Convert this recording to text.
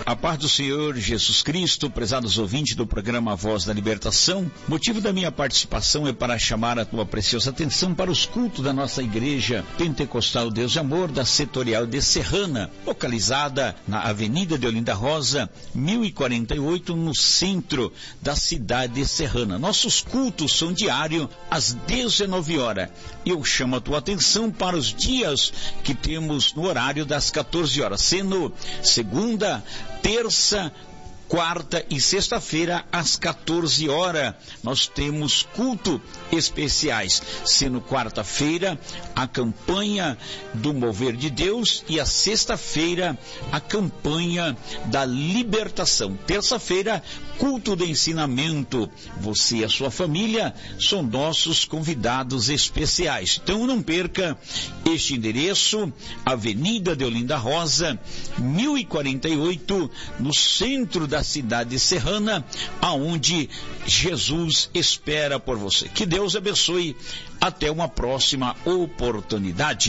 A paz do Senhor Jesus Cristo, prezados ouvintes do programa Voz da Libertação. Motivo da minha participação é para chamar a tua preciosa atenção para os cultos da nossa Igreja Pentecostal Deus de Amor da Setorial de Serrana, localizada na Avenida de Olinda Rosa, 1048, no centro da cidade de Serrana. Nossos cultos são diários às 19 horas. Eu chamo a tua atenção para os dias que temos no horário das 14 horas, sendo segunda, terça, quarta e sexta-feira às 14 horas. Nós temos culto especiais, sendo quarta-feira a campanha do Mover de Deus e a sexta-feira a campanha da libertação. Terça-feira, culto de ensinamento. Você e a sua família são nossos convidados especiais. Então não perca este endereço, Avenida de Olinda Rosa, 1048, no centro da cidade de Serrana, aonde Jesus espera por você. Que Deus abençoe. Até uma próxima oportunidade.